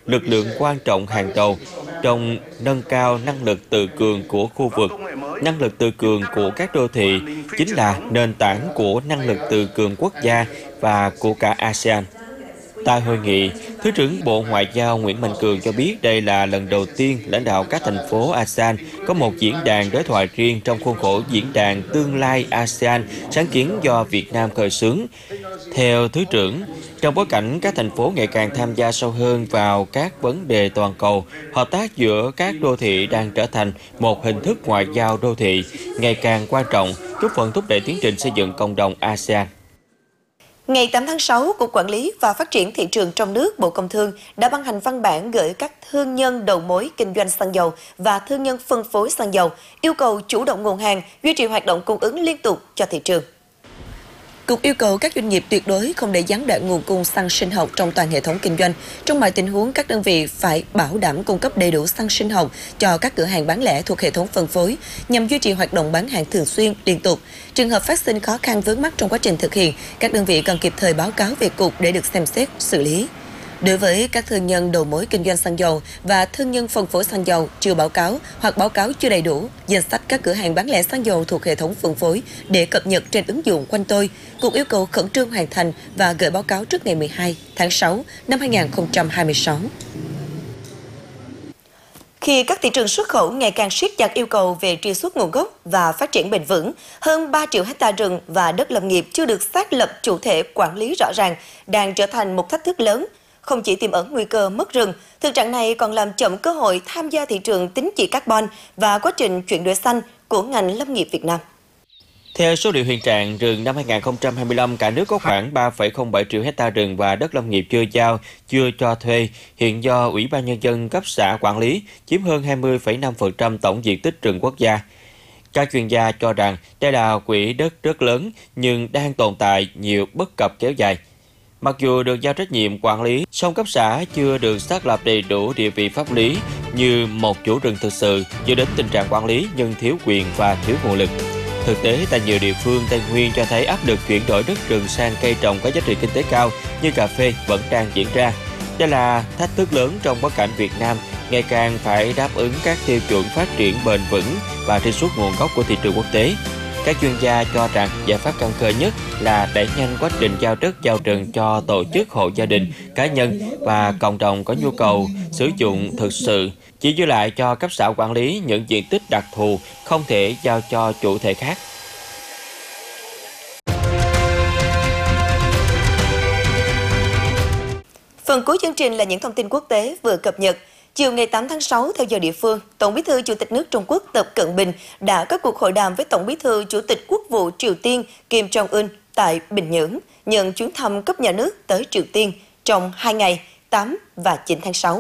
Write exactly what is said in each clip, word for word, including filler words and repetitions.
lực lượng quan trọng hàng đầu trong nâng cao năng lực tự cường của khu vực. Năng lực tự cường của các đô thị chính là nền tảng của năng lực tự cường quốc gia và của cả a sê an. Tại hội nghị, Thứ trưởng Bộ Ngoại giao Nguyễn Mạnh Cường cho biết đây là lần đầu tiên lãnh đạo các thành phố a sê an có một diễn đàn đối thoại riêng trong khuôn khổ diễn đàn Tương lai a sê an sáng kiến do Việt Nam khởi xướng. Theo Thứ trưởng, trong bối cảnh các thành phố ngày càng tham gia sâu hơn vào các vấn đề toàn cầu, hợp tác giữa các đô thị đang trở thành một hình thức ngoại giao đô thị ngày càng quan trọng, góp phần thúc đẩy tiến trình xây dựng cộng đồng a sê an. Ngày tám tháng sáu, Cục Quản lý và Phát triển Thị trường trong nước, Bộ Công Thương đã ban hành văn bản gửi các thương nhân đầu mối kinh doanh xăng dầu và thương nhân phân phối xăng dầu, yêu cầu chủ động nguồn hàng, duy trì hoạt động cung ứng liên tục cho thị trường. Cục yêu cầu các doanh nghiệp tuyệt đối không để gián đoạn nguồn cung xăng sinh học trong toàn hệ thống kinh doanh. Trong mọi tình huống, các đơn vị phải bảo đảm cung cấp đầy đủ xăng sinh học cho các cửa hàng bán lẻ thuộc hệ thống phân phối nhằm duy trì hoạt động bán hàng thường xuyên, liên tục. Trường hợp phát sinh khó khăn vướng mắc trong quá trình thực hiện, các đơn vị cần kịp thời báo cáo về Cục để được xem xét, xử lý. Đối với các thương nhân đầu mối kinh doanh xăng dầu và thương nhân phân phối xăng dầu chưa báo cáo hoặc báo cáo chưa đầy đủ danh sách các cửa hàng bán lẻ xăng dầu thuộc hệ thống phân phối để cập nhật trên ứng dụng Quanh Tôi, Cục yêu cầu khẩn trương hoàn thành và gửi báo cáo trước ngày mười hai tháng sáu năm hai nghìn không trăm hai mươi sáu. Khi các thị trường xuất khẩu ngày càng siết chặt yêu cầu về truy xuất nguồn gốc và phát triển bền vững, hơn ba triệu hecta rừng và đất lâm nghiệp chưa được xác lập chủ thể quản lý rõ ràng đang trở thành một thách thức lớn. Không chỉ tiềm ẩn nguy cơ mất rừng, thực trạng này còn làm chậm cơ hội tham gia thị trường tín chỉ carbon và quá trình chuyển đổi xanh của ngành lâm nghiệp Việt Nam. Theo số liệu hiện trạng, rừng năm hai nghìn không trăm hai mươi lăm, cả nước có khoảng ba phẩy không bảy triệu hecta rừng và đất lâm nghiệp chưa giao, chưa cho thuê, hiện do Ủy ban Nhân dân cấp xã quản lý, chiếm hơn hai mươi phẩy năm phần trăm tổng diện tích rừng quốc gia. Các chuyên gia cho rằng đây là quỹ đất rất lớn nhưng đang tồn tại nhiều bất cập kéo dài. Mặc dù được giao trách nhiệm quản lý, song cấp xã chưa được xác lập đầy đủ địa vị pháp lý như một chủ rừng thực sự, dẫn đến tình trạng quản lý nhưng thiếu quyền và thiếu nguồn lực. Thực tế, tại nhiều địa phương Tây Nguyên cho thấy áp lực chuyển đổi đất rừng sang cây trồng có giá trị kinh tế cao như cà phê vẫn đang diễn ra. Đây là thách thức lớn trong bối cảnh Việt Nam ngày càng phải đáp ứng các tiêu chuẩn phát triển bền vững và truy xuất nguồn gốc của thị trường quốc tế. Các chuyên gia cho rằng giải pháp căn cơ nhất là đẩy nhanh quá trình giao đất giao rừng cho tổ chức, hộ gia đình, cá nhân và cộng đồng có nhu cầu sử dụng thực sự, chỉ giữ lại cho cấp xã quản lý những diện tích đặc thù, không thể giao cho chủ thể khác. Phần cuối chương trình là những thông tin quốc tế vừa cập nhật. Chiều ngày tám tháng sáu, theo giờ địa phương, Tổng bí thư Chủ tịch nước Trung Quốc Tập Cận Bình đã có cuộc hội đàm với Tổng bí thư Chủ tịch Quốc vụ Triều Tiên Kim Jong-un tại Bình Nhưỡng, nhận chuyến thăm cấp nhà nước tới Triều Tiên trong hai ngày tám và chín tháng sáu.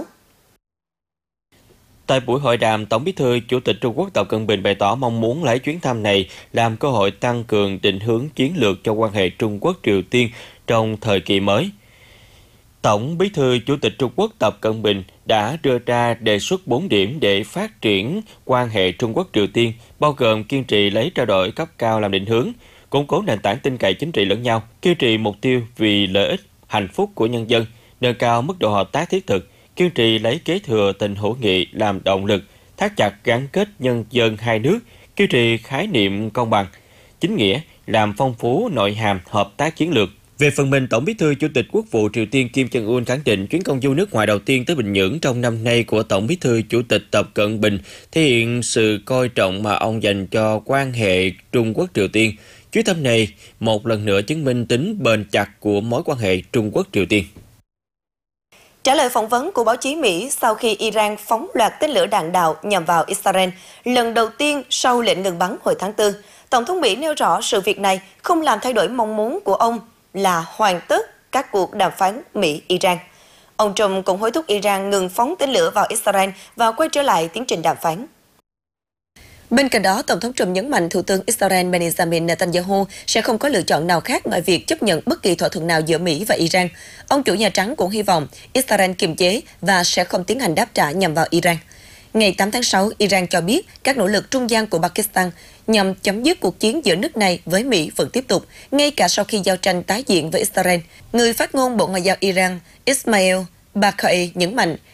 Tại buổi hội đàm, Tổng bí thư Chủ tịch Trung Quốc Tập Cận Bình bày tỏ mong muốn lấy chuyến thăm này làm cơ hội tăng cường định hướng chiến lược cho quan hệ Trung Quốc-Triều Tiên trong thời kỳ mới. Tổng bí thư Chủ tịch Trung Quốc Tập Cận Bình đã đưa ra đề xuất bốn điểm để phát triển quan hệ Trung Quốc-Triều Tiên, bao gồm kiên trì lấy trao đổi cấp cao làm định hướng, củng cố nền tảng tin cậy chính trị lẫn nhau, kiên trì mục tiêu vì lợi ích, hạnh phúc của nhân dân, nâng cao mức độ hợp tác thiết thực, kiên trì lấy kế thừa tình hữu nghị làm động lực, thắt chặt gắn kết nhân dân hai nước, kiên trì khái niệm công bằng, chính nghĩa, làm phong phú nội hàm hợp tác chiến lược. Về phần mình, Tổng bí thư Chủ tịch Quốc vụ Triều Tiên Kim Jong-un khẳng định chuyến công du nước ngoài đầu tiên tới Bình Nhưỡng trong năm nay của Tổng bí thư Chủ tịch Tập Cận Bình thể hiện sự coi trọng mà ông dành cho quan hệ Trung Quốc-Triều Tiên. Chuyến thăm này một lần nữa chứng minh tính bền chặt của mối quan hệ Trung Quốc-Triều Tiên. Trả lời phỏng vấn của báo chí Mỹ sau khi Iran phóng loạt tên lửa đạn đạo nhằm vào Israel lần đầu tiên sau lệnh ngừng bắn hồi tháng tư, Tổng thống Mỹ nêu rõ sự việc này không làm thay đổi mong muốn của ông là hoàn tất các cuộc đàm phán Mỹ-Iran. Ông Trump cũng hối thúc Iran ngừng phóng tên lửa vào Israel và quay trở lại tiến trình đàm phán. Bên cạnh đó, Tổng thống Trump nhấn mạnh Thủ tướng Israel Benjamin Netanyahu sẽ không có lựa chọn nào khác ngoài việc chấp nhận bất kỳ thỏa thuận nào giữa Mỹ và Iran. Ông chủ Nhà Trắng cũng hy vọng Israel kiềm chế và sẽ không tiến hành đáp trả nhằm vào Iran. Ngày tám tháng sáu, Iran cho biết các nỗ lực trung gian của Pakistan nhằm chấm dứt cuộc chiến giữa nước này với Mỹ vẫn tiếp tục, ngay cả sau khi giao tranh tái diễn với Israel. Người phát ngôn Bộ Ngoại giao Iran Ismail Baqai nhấn mạnh